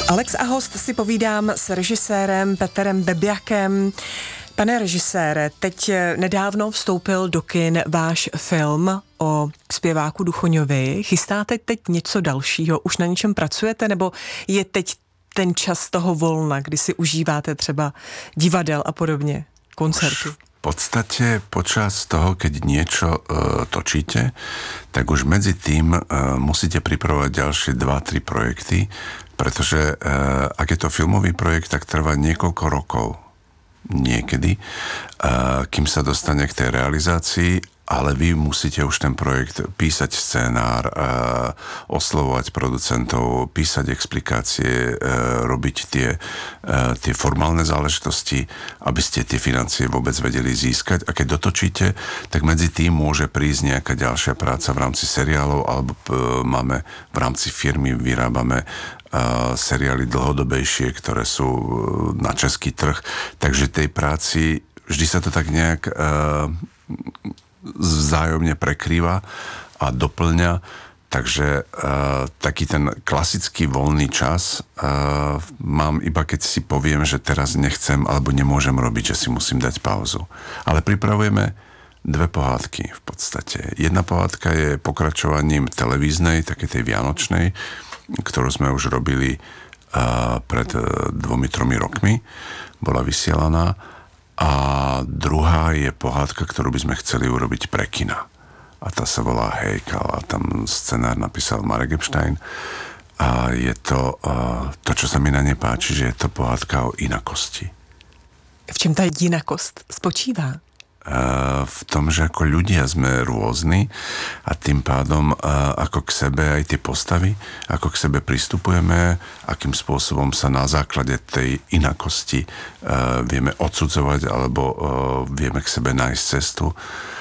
Alex a host si povídám s režisérem Petrem Bebjakem. Pane režisére, teď nedávno vstoupil do kin váš film o zpěváku Duchoňovi. Chystáte teď něco dalšího? Už na něčem pracujete? Nebo je teď ten čas toho volna, kdy si užíváte třeba divadel a podobně, koncertu? V podstate počas toho, keď niečo točíte, tak už medzi tým musíte pripravovať ďalšie 2-3 projekty, pretože ak je to filmový projekt, tak trvá niekoľko rokov niekedy, kým sa dostane k tej realizácii, ale vy musíte už ten projekt písať scenár, oslovovať producentov, písať explikácie, robiť tie formálne záležitosti, aby ste tie financie vôbec vedeli získať. A keď dotočíte, tak medzi tým môže prísť nejaká ďalšia práca v rámci seriálov, alebo máme v rámci firmy, vyrábame seriály dlhodobejšie, ktoré sú na český trh. Takže tej práci vždy sa to tak nejak vzájomne prekrýva a doplňa, takže taký ten klasický voľný čas mám iba keď si poviem, že teraz nechcem alebo nemôžem robiť, že si musím dať pauzu. Ale pripravujeme 2 pohádky v podstate. Jedna pohádka je pokračovaním televíznej, také tej vianočnej, ktorú sme už robili pred 2-3 rokmi. Bola vysielaná. A druhá je pohádka, ktorú by sme chceli urobiť pre kina. A tá sa volá Hejkal a tam scenár napísal Marek Epstein. A je to, čo sa mi na nej páči, že je to pohádka o inakosti. V čem ta jinakost spočívá? V tom, že ako ľudia sme rôzni a tým pádom ako k sebe aj tie postavy, ako k sebe pristupujeme, akým spôsobom sa na základe tej inakosti vieme odsudzovať alebo vieme k sebe nájsť cestu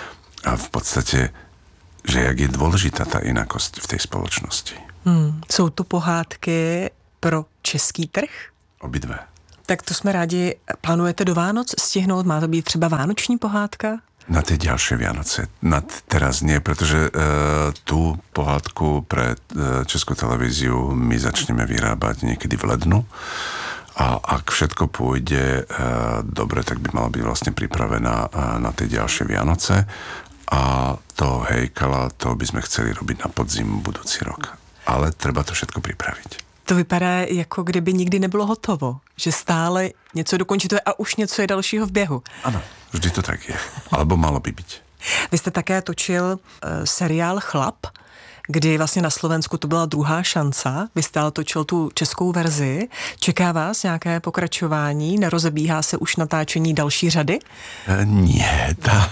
a v podstate, že jak je dôležitá tá inakosť v tej spoločnosti. Jsou to pohádky pro český trh? Obidve. Tak to jsme rádi. Plánujete do Vánoc stihnout? Má to být třeba vánoční pohádka? Na tie ďalšie Vianoce. Teraz nie, pretože tú pohádku pre Českú televíziu my začneme vyrábať niekedy v lednu. A ak všetko pôjde dobre, tak by mala byť vlastne pripravená na tie ďalšie Vianoce. A to Hejkala, to by sme chceli robiť na podzim budúci rok. Ale treba to všetko pripraviť. To vypadá, jako kdyby nikdy nebylo hotovo. Že stále něco dokončíte a už něco je dalšího v běhu. Ano, vždy to tak je. Alebo malo by byť. Vy jste také točil seriál Chlap, kdy vlastně na Slovensku to byla druhá šanca. Vy jste ale točil tu českou verzi. Čeká vás nějaké pokračování? Nerozebíhá se už natáčení další řady? Nie.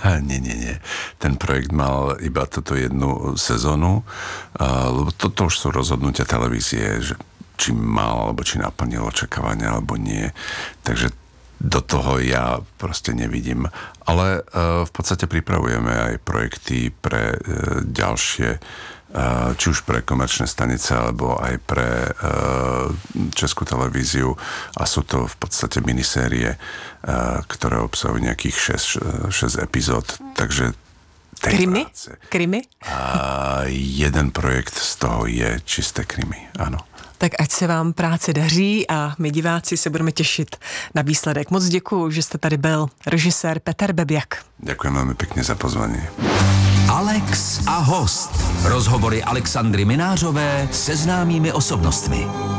Ten projekt mal iba toto jednu sezónu, lebo to už sú rozhodnutia televízie, že či mal, alebo či naplnil očakávania, alebo nie. Takže do toho ja proste nevidím. Ale v podstate pripravujeme aj projekty pre ďalšie, či už pre komerčné stanice, alebo aj pre Českú televíziu. A sú to v podstate minisérie, ktoré obsahujú nejakých 6 epizód. Takže Krimi? Jeden projekt z toho je čisté krimi, áno. Tak ať se vám práce daří a my diváci se budeme těšit na výsledek. Moc děkuju, že jste tady byl. Režisér Petr Bebjak. Ďakujem veľmi pekne za pozvanie. Alex a host. Rozhovory Alexandry Minářové se známými osobnostmi.